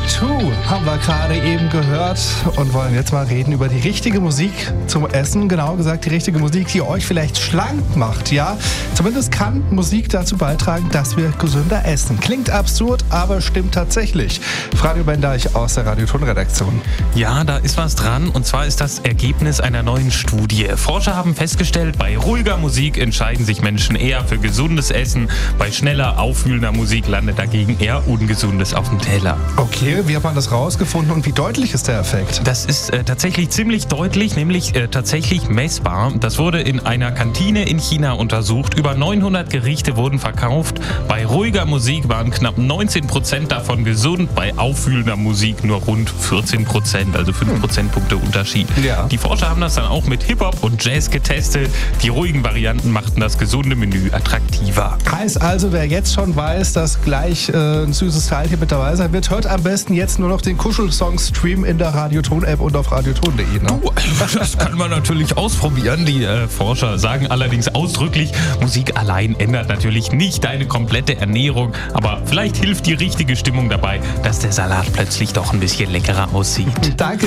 2 haben wir gerade eben gehört und wollen jetzt mal reden über die richtige Musik zum Essen. Genauer gesagt die richtige Musik, die euch vielleicht schlank macht. Ja, zumindest kann Musik dazu beitragen, dass wir gesünder essen. Klingt absurd, aber stimmt tatsächlich. Franjo Bendeich aus der Radioton-Redaktion. Ja, da ist was dran. Und zwar ist das Ergebnis einer neuen Studie. Forscher haben festgestellt, bei ruhiger Musik entscheiden sich Menschen eher für gesundes Essen. Bei schneller, aufwühlender Musik landet dagegen eher Ungesundes auf dem Teller. Okay, wie hat man das rausgefunden und wie deutlich ist der Effekt? Das ist tatsächlich ziemlich deutlich, nämlich tatsächlich messbar. Das wurde in einer Kantine in China untersucht. Über 900 Gerichte wurden verkauft. Bei ruhiger Musik waren knapp 19% davon gesund, bei aufwühlender Musik nur rund 14%, also 5 Prozentpunkte Unterschied. Ja. Die Forscher haben das dann auch mit Hip-Hop und Jazz getestet. Die ruhigen Varianten machten das gesunde Menü attraktiver. Heißt also, wer jetzt schon weiß, dass gleich ein süßes Teil hier mit dabei sein wird, hört am besten jetzt nur noch den Kuschelsong-Stream in der Radioton-App und auf radioton.de. Ne? Das kann man natürlich ausprobieren. Die Forscher sagen allerdings ausdrücklich, Musik allein ändert natürlich nicht deine komplette Ernährung, aber vielleicht hilft die richtige Stimmung dabei, dass der Salat plötzlich doch ein bisschen leckerer aussieht. Danke.